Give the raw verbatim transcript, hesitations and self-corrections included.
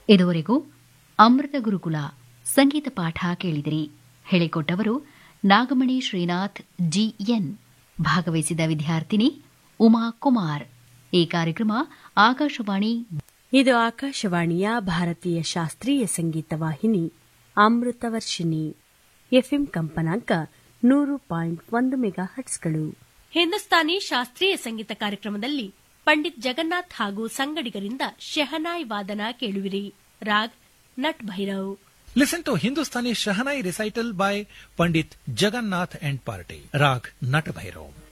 ಇದುವರೆಗೂ ಅಮೃತ ಗುರುಕುಲ ಸಂಗೀತ ಪಾಠ ಕೇಳಿದಿರಿ. ಹೇಳಿಕೊಟ್ಟವರು ನಾಗಮಣಿ ಶ್ರೀನಾಥ್ ಜಿಎನ್. ಭಾಗವಹಿಸಿದ ವಿದ್ಯಾರ್ಥಿನಿ ಉಮಾ ಕುಮಾರ್. ಈ ಕಾರ್ಯಕ್ರಮ ಆಕಾಶವಾಣಿ ಇದು ಆಕಾಶವಾಣಿಯ ಭಾರತೀಯ ಶಾಸ್ತ್ರೀಯ ಸಂಗೀತ ವಾಹಿನಿ ಅಮೃತವರ್ಷಿಣಿ. ಎಫ್ಎಂ ಕಂಪನಾಂಕ ನೂರು ಪಾಯಿಂಟ್ ಒಂದು ಮೆಗಾ ಹಟ್ಸ್ಗಳು. ಹಿಂದೂಸ್ತಾನಿ ಶಾಸ್ತ್ರೀಯ ಸಂಗೀತ ಕಾರ್ಯಕ್ರಮದಲ್ಲಿ ಪಂಡಿತ್ ಜಗನ್ನಾಥ್ ಹಾಗೂ ಸಂಗಡಿಗರಿಂದ ಶೆಹನಾಯ್ ವಾದನ ಕೇಳುವಿರಿ. Raag nut Bhairav. Listen to Hindustani Shahnai recital by Pandit Jagannath and Party. Rag Nat Bhairav.